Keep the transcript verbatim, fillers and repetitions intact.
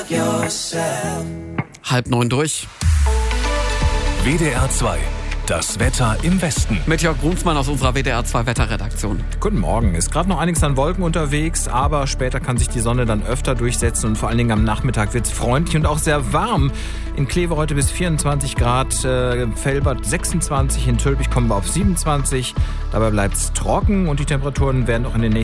love yourself. Halb neun durch. W D R zwei. Das Wetter im Westen. Mit Jörg Brunsmann aus unserer W D R zwei Wetterredaktion. Guten Morgen. Ist gerade noch einiges an Wolken unterwegs, aber später kann sich die Sonne dann öfter durchsetzen und vor allen Dingen am Nachmittag wird es freundlich und auch sehr warm. In Kleve heute bis vierundzwanzig Grad, äh, Velbert sechsundzwanzig, in Tülpich kommen wir auf siebenundzwanzig. Dabei bleibt es trocken und die Temperaturen werden auch in den nächsten